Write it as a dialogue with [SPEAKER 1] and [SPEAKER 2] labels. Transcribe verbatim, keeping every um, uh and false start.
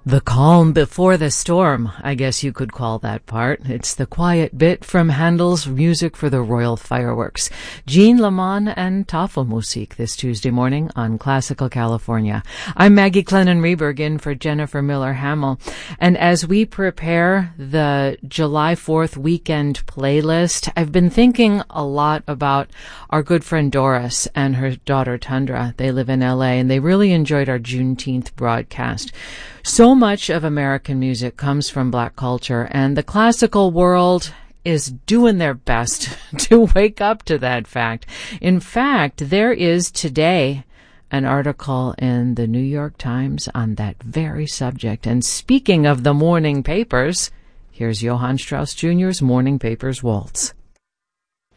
[SPEAKER 1] The calm before the storm, I guess you could call that part. It's the quiet bit from Handel's Music for the Royal Fireworks. Jean Lamont and Tafelmusik this Tuesday morning on Classical California. I'm Maggie Clennon-Reberg in for Jennifer Miller-Hamill. And as we prepare the July fourth weekend playlist, I've been thinking a lot about our good friend Doris and her daughter Tundra. They live in L A and they really enjoyed our Juneteenth broadcast. So much of American music comes from Black culture, and the classical world is doing their best to wake up to that fact. In fact, there is today an article in the New York Times on that very subject. And speaking of the morning papers, here's Johann Strauss Junior's Morning Papers Waltz.